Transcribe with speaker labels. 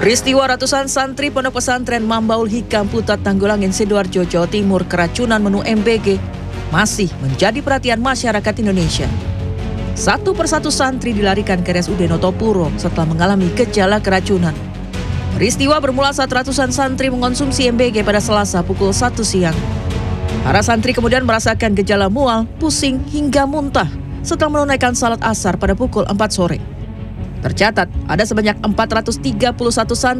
Speaker 1: Peristiwa ratusan santri Pondok Pesantren Mambaul Hikam Putat Tanggulangin Sidoarjo, Jawa Timur keracunan menu MBG masih menjadi perhatian masyarakat Indonesia. Satu persatu santri dilarikan ke RSUD Notopuro setelah mengalami gejala keracunan. Peristiwa bermula saat ratusan santri mengonsumsi MBG pada Selasa pukul 1 siang. Para santri kemudian merasakan gejala mual, pusing, hingga muntah setelah menunaikan salat asar pada pukul 4 sore. Tercatat, ada sebanyak 431 santri